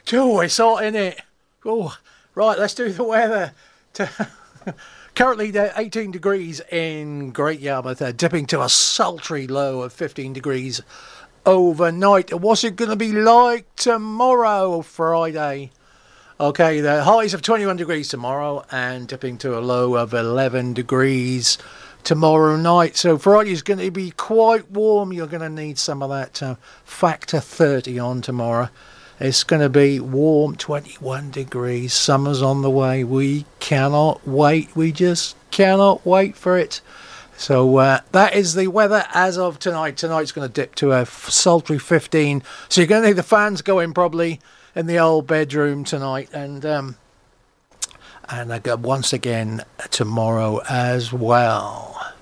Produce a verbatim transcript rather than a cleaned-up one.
Oh, it's hot, isn't it? Oh, right, let's do the weather. Currently, they're eighteen degrees in Great Yarmouth, uh, dipping to a sultry low of fifteen degrees overnight. What's it going to be like tomorrow, Friday? Okay, the highs of twenty-one degrees tomorrow and dipping to a low of eleven degrees tomorrow night. So Friday's going to be quite warm. You're going to need some of that uh, factor thirty on tomorrow. It's going to be warm, twenty-one degrees. Summer's on the way. We cannot wait. We just cannot wait for it. So uh, that is the weather as of tonight. Tonight's going to dip to a sultry fifteen. So you're going to need the fans going probably in the old bedroom tonight. And um, and I go once again tomorrow as well.